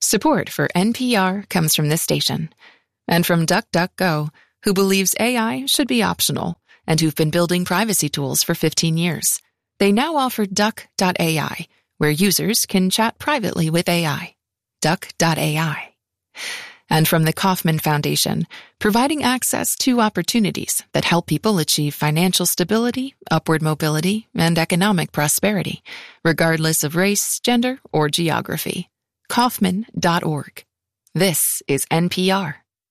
Support for NPR comes from this station and from DuckDuckGo, who believes AI should be optional and who've been building privacy tools for 15 years. They now offer Duck.ai, where users can chat privately with AI. Duck.ai. And from the Kauffman Foundation, providing access to opportunities that help people achieve financial stability, upward mobility, and economic prosperity, regardless of race, gender, or geography. Kauffman.org. This is NPR.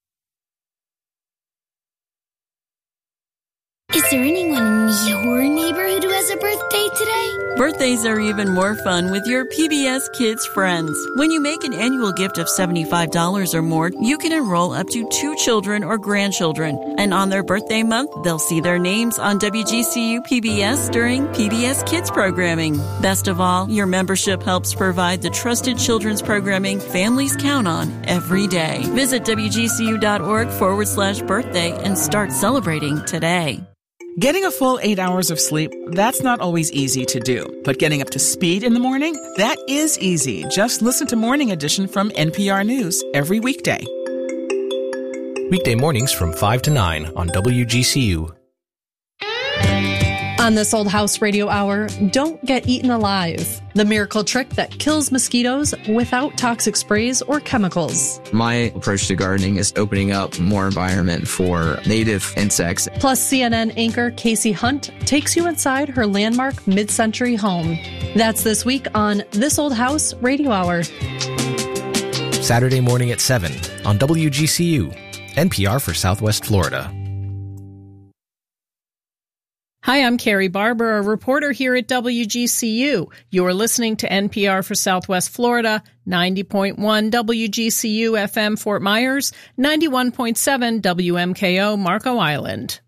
Is there anyone in your neighborhood who has a birthday today? Birthdays are even more fun with your PBS Kids friends. When you make an annual gift of $75 or more, you can enroll up to 2 children or grandchildren. And on their birthday month, they'll see their names on WGCU PBS during PBS Kids programming. Best of all, your membership helps provide the trusted children's programming families count on every day. Visit WGCU.org/birthday and start celebrating today. Getting a full 8 hours of sleep, that's not always easy to do. But getting up to speed in the morning, that is easy. Just listen to Morning Edition from NPR News every weekday. Weekday mornings from 5 to 9 on WGCU. On This Old House Radio Hour, don't get eaten alive. The miracle trick that kills mosquitoes without toxic sprays or chemicals. My approach to gardening is opening up more environment for native insects. Plus, CNN anchor Casey Hunt takes you inside her landmark mid-century home. That's this week on This Old House Radio Hour. Saturday morning at 7 on WGCU, NPR for Southwest Florida. Hi, I'm Carrie Barber, a reporter here at WGCU. You're listening to NPR for Southwest Florida, 90.1 WGCU FM Fort Myers, 91.7 WMKO Marco Island.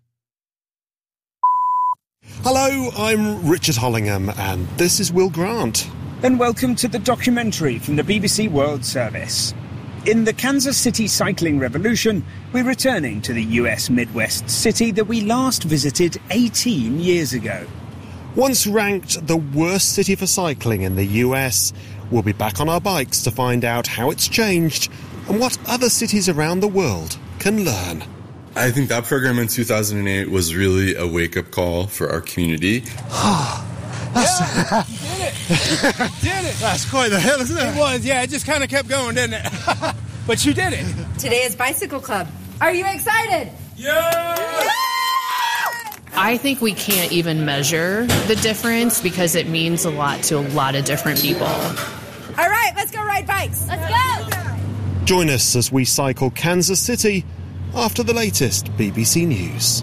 Hello, I'm Richard Hollingham, and this is Will Grant. And welcome to the documentary from the BBC World Service. In the Kansas City cycling revolution, we're returning to the US Midwest city that we last visited 18 years ago. Once ranked the worst city for cycling in the US, we'll be back on our bikes to find out how it's changed and what other cities around the world can learn. I think that program in 2008 was really a wake-up call for our community. Yeah, you did it. You did it. That's quite the hill, isn't it? It was, yeah. It just kind of kept going, didn't it? But you did it. Today is Bicycle Club. Are you excited? Yeah! I think we can't even measure the difference because it means a lot to a lot of different people. All right, let's go ride bikes. Let's go. Join us as we cycle Kansas City after the latest BBC News.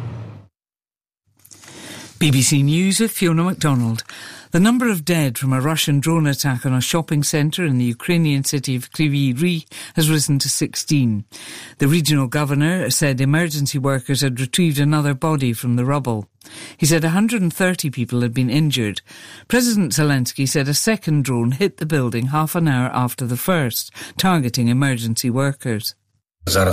BBC News with Fiona MacDonald. The number of dead from a Russian drone attack on a shopping centre in the Ukrainian city of Kryvyi Rih has risen to 16. The regional governor said emergency workers had retrieved another body from the rubble. He said 130 people had been injured. President Zelensky said a second drone hit the building half an hour after the first, targeting emergency workers. A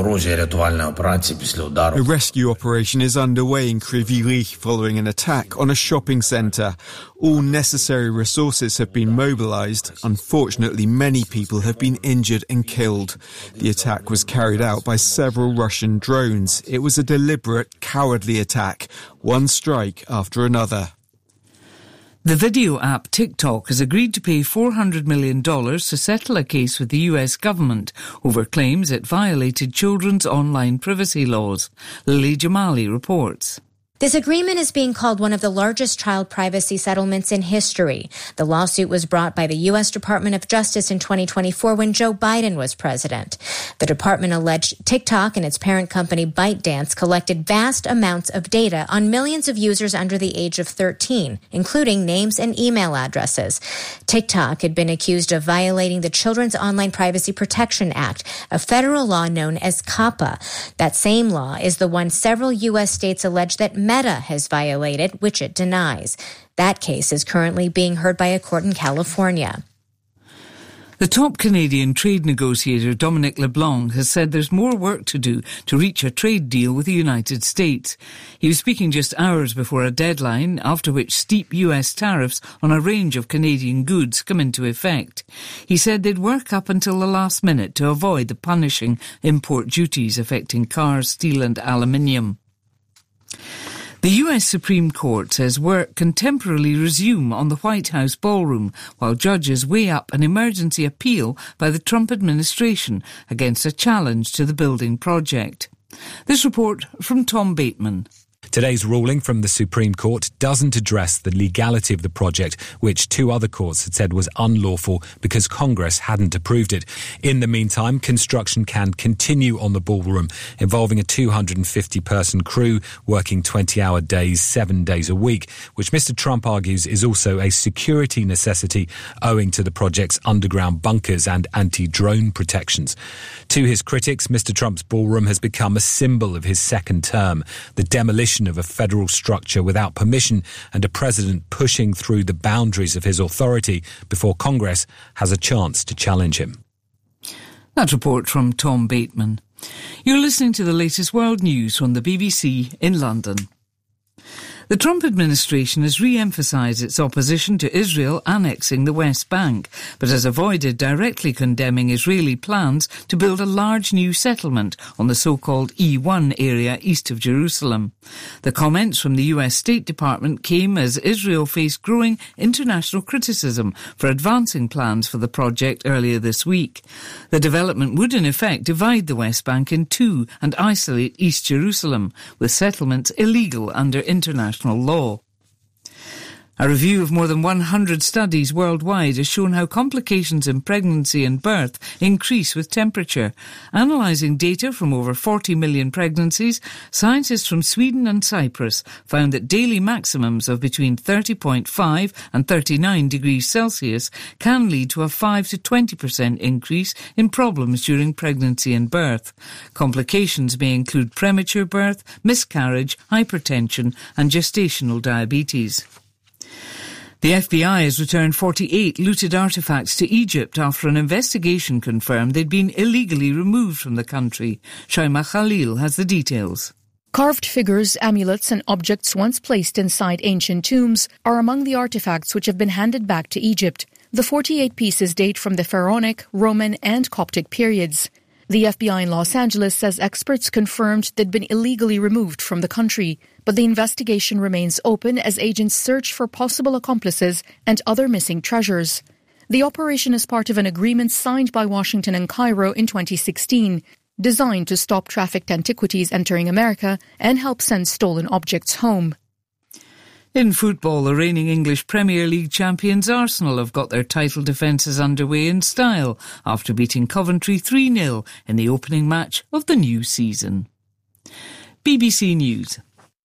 rescue operation is underway in Kryvyi Rih following an attack on a shopping centre. All necessary resources have been mobilised. Unfortunately, many people have been injured and killed. The attack was carried out by several Russian drones. It was a deliberate, cowardly attack, one strike after another. The video app TikTok has agreed to pay $400 million to settle a case with the US government over claims it violated children's online privacy laws. Lily Jamali reports. This agreement is being called one of the largest child privacy settlements in history. The lawsuit was brought by the U.S. Department of Justice in 2024 when Joe Biden was president. The department alleged TikTok and its parent company ByteDance collected vast amounts of data on millions of users under the age of 13, including names and email addresses. TikTok had been accused of violating the Children's Online Privacy Protection Act, a federal law known as COPPA. That same law is the one several U.S. states allege that Meta has violated, which it denies. That case is currently being heard by a court in California. The top Canadian trade negotiator Dominic LeBlanc has said there's more work to do to reach a trade deal with the United States. He was speaking just hours before a deadline, after which steep US tariffs on a range of Canadian goods come into effect. He said they'd work up until the last minute to avoid the punishing import duties affecting cars, steel and aluminium. The US Supreme Court says work can temporarily resume on the White House ballroom while judges weigh up an emergency appeal by the Trump administration against a challenge to the building project. This report from Tom Bateman. Today's ruling from the Supreme Court doesn't address the legality of the project, which two other courts had said was unlawful because Congress hadn't approved it. In the meantime, construction can continue on the ballroom, involving a 250-person crew working 20-hour days, 7 days a week, which Mr. Trump argues is also a security necessity owing to the project's underground bunkers and anti-drone protections. To his critics, Mr. Trump's ballroom has become a symbol of his second term, the demolition of a federal structure without permission and a president pushing through the boundaries of his authority before Congress has a chance to challenge him. That report from Tom Bateman. You're listening to the latest world news from the BBC in London. The Trump administration has re-emphasised its opposition to Israel annexing the West Bank, but has avoided directly condemning Israeli plans to build a large new settlement on the so-called E1 area east of Jerusalem. The comments from the US State Department came as Israel faced growing international criticism for advancing plans for the project earlier this week. The development would in effect divide the West Bank in two and isolate East Jerusalem, with settlements illegal under international law. A review of more than 100 studies worldwide has shown how complications in pregnancy and birth increase with temperature. Analysing data from over 40 million pregnancies, scientists from Sweden and Cyprus found that daily maximums of between 30.5 and 39 degrees Celsius can lead to a 5 to 20% increase in problems during pregnancy and birth. Complications may include premature birth, miscarriage, hypertension and gestational diabetes. The FBI has returned 48 looted artefacts to Egypt after an investigation confirmed they'd been illegally removed from the country. Shaima Khalil has the details. Carved figures, amulets and objects once placed inside ancient tombs are among the artefacts which have been handed back to Egypt. The 48 pieces date from the Pharaonic, Roman and Coptic periods. The FBI in Los Angeles says experts confirmed they'd been illegally removed from the country, but the investigation remains open as agents search for possible accomplices and other missing treasures. The operation is part of an agreement signed by Washington and Cairo in 2016, designed to stop trafficked antiquities entering America and help send stolen objects home. In football, the reigning English Premier League champions Arsenal have got their title defences underway in style after beating Coventry 3-0 in the opening match of the new season. BBC News.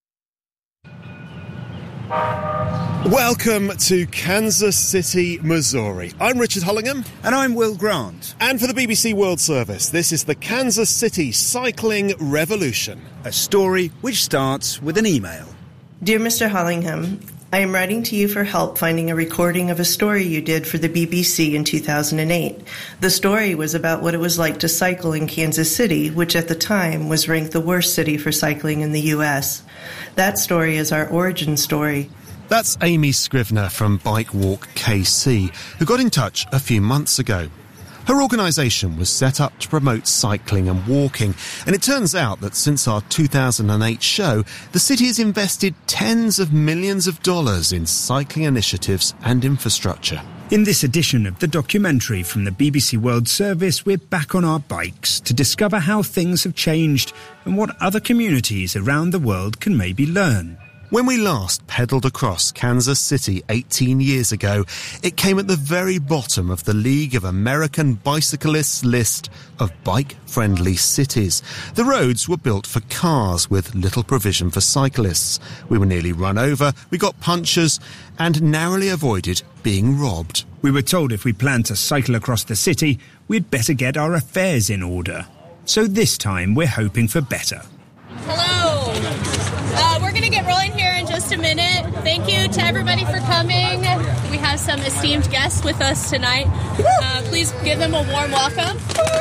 Welcome to Kansas City, Missouri. I'm Richard Hullingham. And I'm Will Grant. And for the BBC World Service, this is the Kansas City Cycling Revolution. A story which starts with an email. Dear Mr. Hullingham, I am writing to you for help finding a recording of a story you did for the BBC in 2008. The story was about what it was like to cycle in Kansas City, which at the time was ranked the worst city for cycling in the U.S. That story is our origin story. That's Amy Scrivener from Bike Walk KC, who got in touch a few months ago. Her organisation was set up to promote cycling and walking, and it turns out that since our 2008 show, the city has invested tens of millions of dollars in cycling initiatives and infrastructure. In this edition of the documentary from the BBC World Service, we're back on our bikes to discover how things have changed and what other communities around the world can maybe learn. When we last pedalled across Kansas City 18 years ago, it came at the very bottom of the League of American Bicyclists list of bike-friendly cities. The roads were built for cars with little provision for cyclists. We were nearly run over, we got punctures, and narrowly avoided being robbed. We were told if we planned to cycle across the city, we'd better get our affairs in order. So this time we're hoping for better. Hello. We're going to get rolling here in just just a minute. Thank you to everybody for coming. We have some esteemed guests with us tonight. Please give them a warm welcome.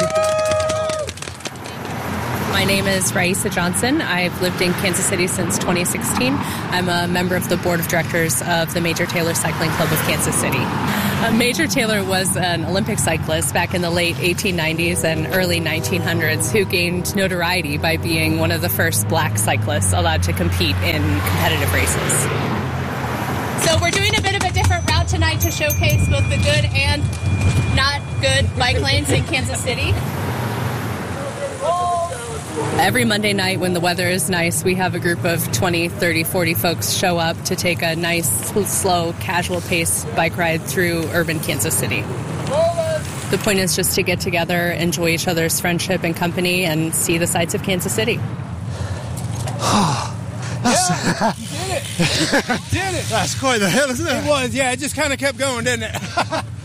My name is Raisa Johnson. I've lived in Kansas City since 2016. I'm a member of the board of directors of the Major Taylor Cycling Club of Kansas City. Major Taylor was an Olympic cyclist back in the late 1890s and early 1900s who gained notoriety by being one of the first black cyclists allowed to compete in competitive races. So we're doing a bit of a different route tonight to showcase both the good and not good bike lanes in Kansas City. Every Monday night when the weather is nice, we have a group of 20, 30, 40 folks show up to take a nice, slow, casual pace bike ride through urban Kansas City. The point is just to get together, enjoy each other's friendship and company, and see the sights of Kansas City. You did it. That's quite the hill, isn't it? It was, yeah. It just kind of kept going, didn't it?